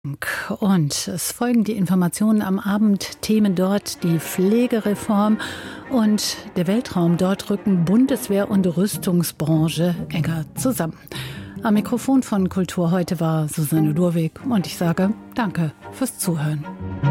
Und es folgen die Informationen am Abend, Themen dort, die Pflegereform und der Weltraum. Dort rücken Bundeswehr und Rüstungsbranche enger zusammen. Am Mikrofon von Kultur heute war Susanne Durwig und ich sage Danke fürs Zuhören.